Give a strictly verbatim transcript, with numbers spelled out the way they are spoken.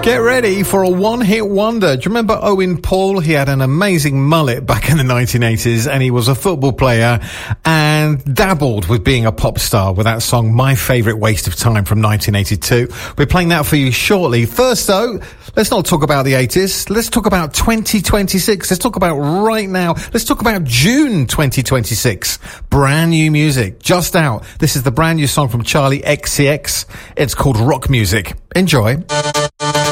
Get ready for a one-hit wonder. Do you remember Owen Paul? He had an amazing mullet back in the nineteen eighties, and he was a football player and dabbled with being a pop star with that song, My Favourite Waste of Time, from nineteen eighty-two. We're playing that for you shortly. First, though, let's not talk about the eighties. Let's talk about twenty twenty-six. Let's talk about right now. Let's talk about June twenty twenty-six. Brand new music, just out. This is the brand new song from Charlie X C X. It's called Rock Music. Enjoy.